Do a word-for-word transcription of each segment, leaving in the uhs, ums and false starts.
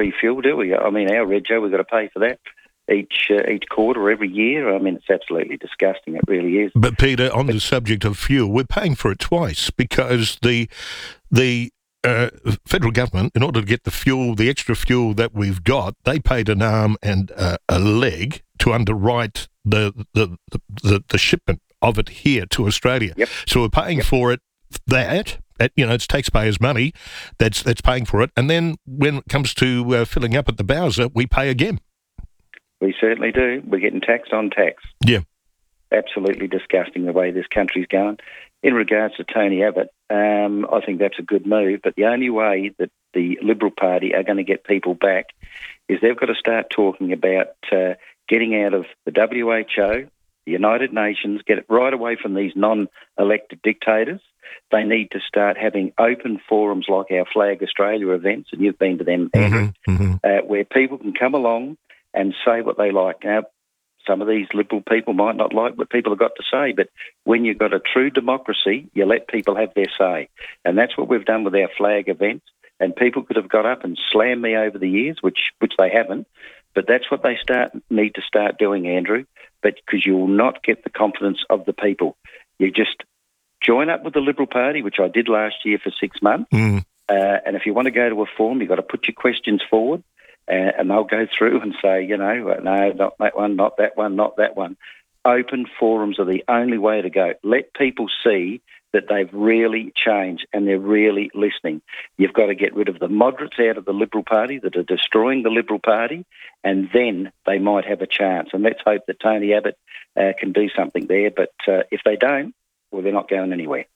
free fuel, do we? I mean, our rego, we've got to pay for that each uh, each quarter or every year. I mean, it's absolutely disgusting. It really is. But Peter, on the subject of fuel, we're paying for it twice because the the uh, federal government, in order to get the fuel, the extra fuel that we've got, they paid an arm and uh, a leg to underwrite the the, the the the shipment of it here to Australia. Yep. So we're paying yep. for it. That, that you know, it's taxpayers' money that's that's paying for it, and then when it comes to uh, filling up at the Bowser, we pay again. We certainly do. We're getting taxed on tax. Yeah. Absolutely disgusting the way this country's going. In regards to Tony Abbott, um, I think that's a good move, but the only way that the Liberal Party are going to get people back is they've got to start talking about uh, getting out of the W H O, the United Nations, get it right away from these non-elected dictators. They need to start having open forums like our Flag Australia events, and you've been to them, Andrew, mm-hmm, mm-hmm. Uh, where people can come along and say what they like. Now, some of these Liberal people might not like what people have got to say, but when you've got a true democracy, you let people have their say. And that's what we've done with our flag events. And people could have got up and slammed me over the years, which which they haven't. But that's what they start need to start doing, Andrew, but because you will not get the confidence of the people. You just join up with the Liberal Party, which I did last year for six months. Mm. Uh, and if you want to go to a forum, you've got to put your questions forward. Uh, and they'll go through and say, you know, no, not that one, not that one, not that one. Open forums are the only way to go. Let people see that they've really changed and they're really listening. You've got to get rid of the moderates out of the Liberal Party that are destroying the Liberal Party, and then they might have a chance. And let's hope that Tony Abbott uh, can do something there. But uh, if they don't, well, they're not going anywhere.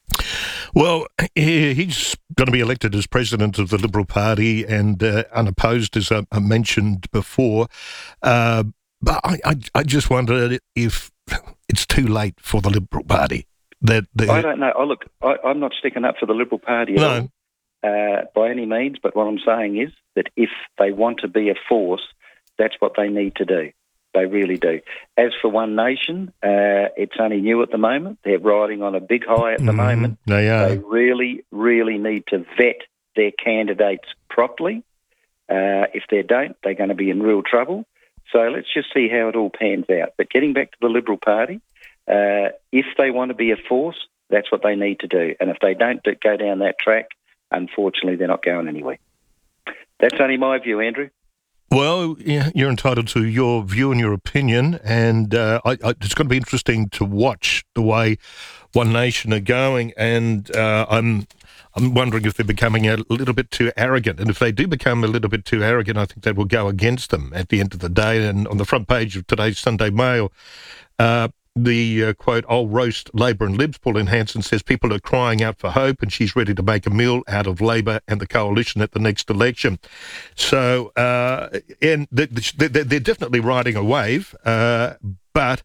Well, he's going to be elected as president of the Liberal Party and uh, unopposed, as I, I mentioned before. Uh, but I, I, I just wonder if it's too late for the Liberal Party. That I don't know. Oh, look, I, I'm not sticking up for the Liberal Party at no. all, uh, by any means. But what I'm saying is that if they want to be a force, that's what they need to do. They really do. As for One Nation, uh, it's only new at the moment. They're riding on a big high at the mm, moment. They are. They really, really need to vet their candidates properly. Uh, if they don't, they're going to be in real trouble. So let's just see how it all pans out. But getting back to the Liberal Party, uh, if they want to be a force, that's what they need to do. And if they don't do, go down that track, unfortunately, they're not going anywhere. That's only my view, Andrew. Well, yeah, you're entitled to your view and your opinion, and uh, I, I, it's going to be interesting to watch the way One Nation are going, and uh, I'm I'm wondering if they're becoming a little bit too arrogant, and if they do become a little bit too arrogant, I think that will go against them at the end of the day. And on the front page of today's Sunday Mail, uh, the, uh, quote, "I'll roast Labor and Libs," Pauline Hanson says people are crying out for hope and she's ready to make a meal out of Labor and the coalition at the next election. So, uh, and they're, they're definitely riding a wave, uh, but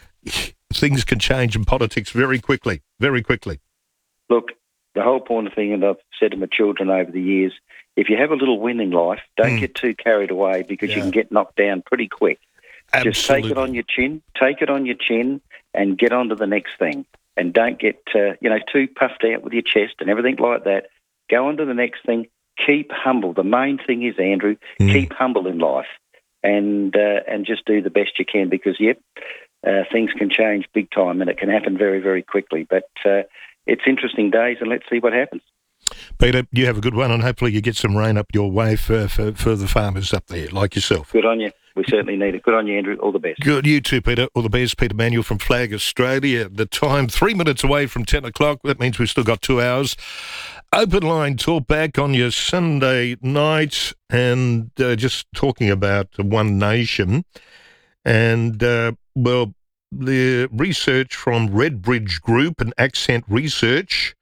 things can change in politics very quickly, very quickly. Look, the whole point of the thing, and I've said to my children over the years, if you have a little win in life, don't mm. get too carried away because yeah. you can get knocked down pretty quick. Absolutely. Just take it on your chin, take it on your chin and get on to the next thing. And don't get, uh, you know, too puffed out with your chest and everything like that. Go on to the next thing. Keep humble. The main thing is, Andrew, mm. keep humble in life and uh, and just do the best you can because, yep, uh, things can change big time and it can happen very, very quickly. But uh, it's interesting days and let's see what happens. Peter, you have a good one and hopefully you get some rain up your way for, for, for the farmers up there like yourself. Good on you. We certainly need it. Good on you, Andrew. All the best. Good. You too, Peter. All the best. Peter Manuel from Flag Australia. The time, three minutes away from ten o'clock. That means we've still got two hours. Open line talk back on your Sunday night and uh, just talking about One Nation. And, uh, well, the research from Redbridge Group and Accent Research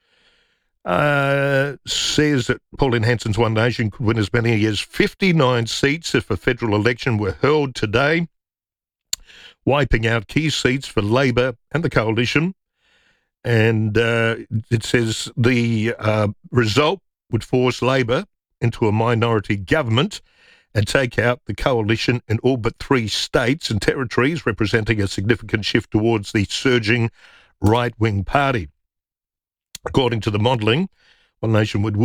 Uh, says that Pauline Hanson's One Nation could win as many as fifty-nine seats if a federal election were held today, wiping out key seats for Labor and the coalition. And uh, it says the uh, result would force Labor into a minority government and take out the coalition in all but three states and territories, representing a significant shift towards the surging right-wing party. According to the modelling, One Nation would win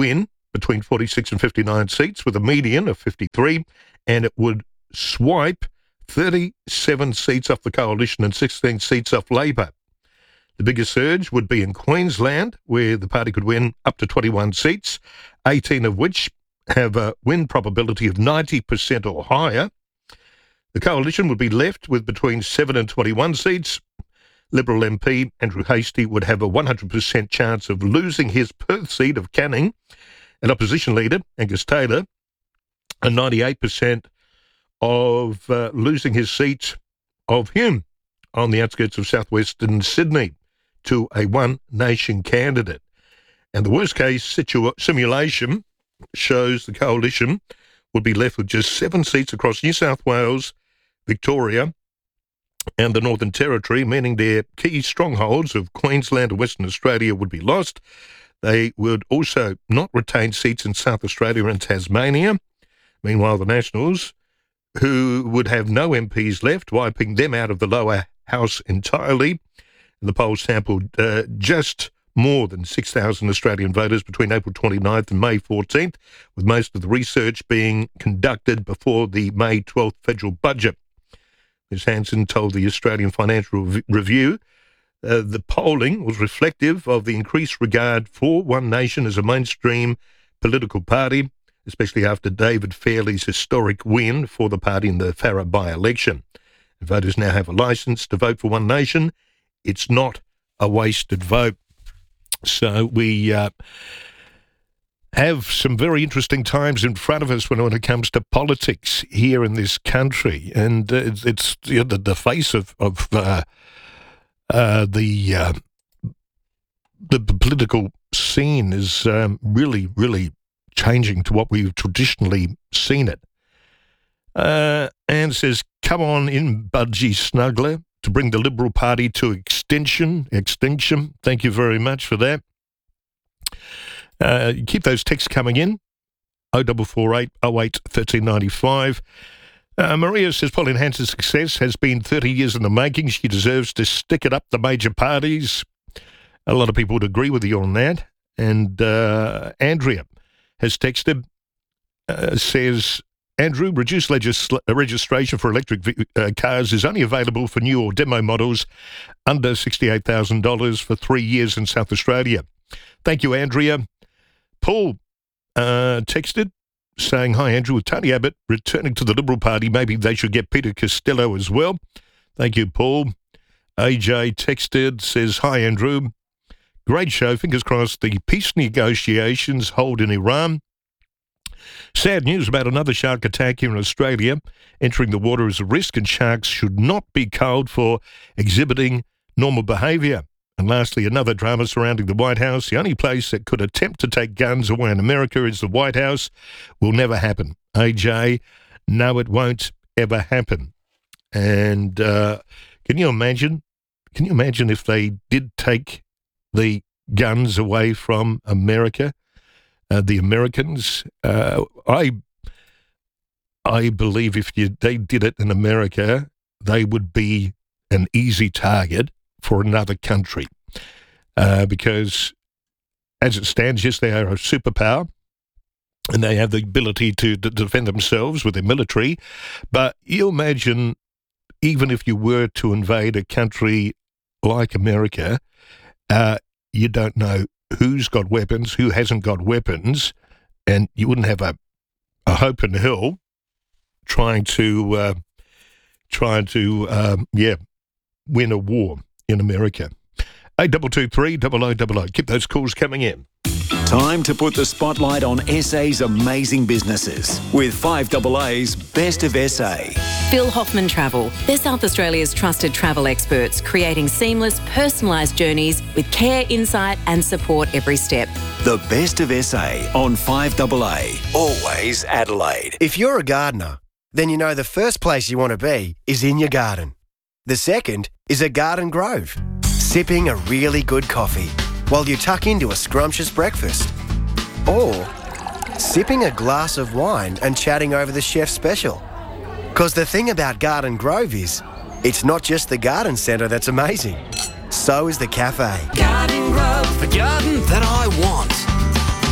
between forty-six and fifty-nine seats with a median of fifty-three, and it would swipe thirty-seven seats off the Coalition and sixteen seats off Labor. The biggest surge would be in Queensland, where the party could win up to twenty-one seats, eighteen of which have a win probability of ninety percent or higher. The Coalition would be left with between seven and twenty-one seats. Liberal M P Andrew Hastie would have a one hundred percent chance of losing his Perth seat of Canning, and opposition leader Angus Taylor a ninety-eight percent of uh, losing his seat of him on the outskirts of southwestern Sydney to a one-nation candidate. And the worst-case situa- simulation shows the Coalition would be left with just seven seats across New South Wales, Victoria, and the Northern Territory, meaning their key strongholds of Queensland and Western Australia would be lost. They would also not retain seats in South Australia and Tasmania. Meanwhile, the Nationals, who would have no M Ps left, wiping them out of the lower house entirely. The poll sampled uh, just more than six thousand Australian voters between April twenty-ninth and May fourteenth, with most of the research being conducted before the May twelfth federal budget. Miz Hanson told the Australian Financial Re- Review uh, the polling was reflective of the increased regard for One Nation as a mainstream political party, especially after David Fairley's historic win for the party in the Farrer by-election. And voters now have a licence to vote for One Nation. It's not a wasted vote. So we uh, have some very interesting times in front of us when, when it comes to politics here in this country. And uh, it's, it's you know, the, the face of, of uh, uh, the, uh, the the political scene is um, really, really changing to what we've traditionally seen it. Uh, Anne says, come on in, Budgie Snuggler, to bring the Liberal Party to extinction. Extinction. Thank you very much for that. Uh, keep those texts coming in. oh four four eight, oh eight, one three nine five. Uh, Maria says, Pauline Hanson's success has been thirty years in the making. She deserves to stick it up the major parties. A lot of people would agree with you on that. And uh, Andrea has texted, uh, says, Andrew, reduced legisl- registration for electric v- uh, cars is only available for new or demo models under sixty-eight thousand dollars for three years in South Australia. Thank you, Andrea. Paul uh, texted saying, hi, Andrew, with Tony Abbott returning to the Liberal Party, maybe they should get Peter Costello as well. Thank you, Paul. A J texted, says, hi, Andrew. Great show. Fingers crossed the peace negotiations hold in Iran. Sad news about another shark attack here in Australia. Entering the water is a risk, and sharks should not be culled for exhibiting normal behaviour. And lastly, another drama surrounding the White House. The only place that could attempt to take guns away in America is the White House. Will never happen. A J, no, it won't ever happen. And uh, can you imagine? Can you imagine if they did take the guns away from America? Uh, the Americans, uh, I, I believe if you, they did it in America, they would be an easy target for another country, uh, because as it stands, yes, they are a superpower, and they have the ability to, to defend themselves with their military. But you imagine, even if you were to invade a country like America, uh, you don't know who's got weapons, who hasn't got weapons, and you wouldn't have a, a hope in hell trying to uh, trying to um, yeah win a war in America. eight two two three, double oh double oh. Keep those calls coming in. Time to put the spotlight on S A's amazing businesses with five A A's Best of S A. Phil Hoffman Travel. They're South Australia's trusted travel experts, creating seamless, personalised journeys with care, insight and support every step. The Best of S A on five A A. Always Adelaide. If you're a gardener, then you know the first place you want to be is in your garden. The second is a garden grove, sipping a really good coffee while you tuck into a scrumptious breakfast. Or sipping a glass of wine and chatting over the chef's special. Because the thing about Garden Grove is, it's not just the garden centre that's amazing. So is the cafe. Garden Grove, the garden that I want.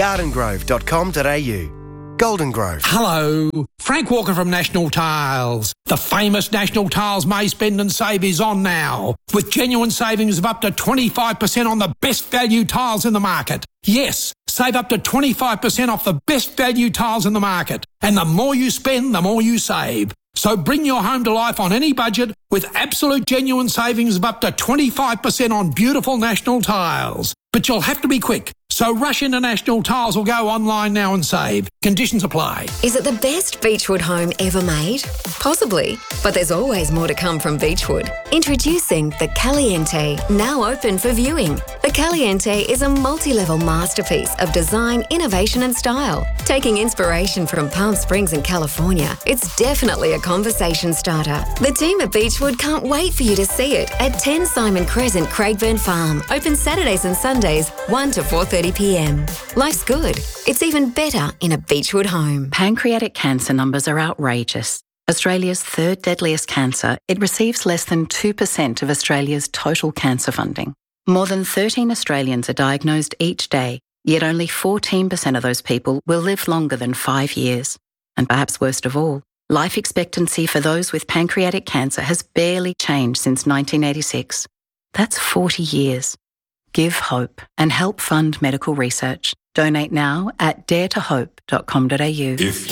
garden grove dot com dot a u. Golden Grove. Hello, Frank Walker from National Tiles. The famous National Tiles May Spend and Save is on now, with genuine savings of up to twenty-five percent on the best value tiles in the market. Yes, save up to twenty-five percent off the best value tiles in the market. And the more you spend, the more you save. So bring your home to life on any budget with absolute genuine savings of up to twenty-five percent on beautiful National Tiles. But you'll have to be quick. So rush into National Tiles or go online now and save. Conditions apply. Is it the best Beechwood home ever made? Possibly, but there's always more to come from Beechwood. Introducing the Caliente, now open for viewing. The Caliente is a multi-level masterpiece of design, innovation and style. Taking inspiration from Palm Springs in California, it's definitely a conversation starter. The team at Beechwood can't wait for you to see it at ten Simon Crescent, Craigburn Farm. Open Saturdays and Sundays, one to four thirty p m. Life's good. It's even better in a Beechwood home. Pancreatic cancer numbers are outrageous. Australia's third deadliest cancer, it receives less than two percent of Australia's total cancer funding. More than thirteen Australians are diagnosed each day, yet only fourteen percent of those people will live longer than five years. And perhaps worst of all, life expectancy for those with pancreatic cancer has barely changed since nineteen eighty-six. That's forty years. Give hope and help fund medical research. Donate now at dare to hope dot com dot a u. If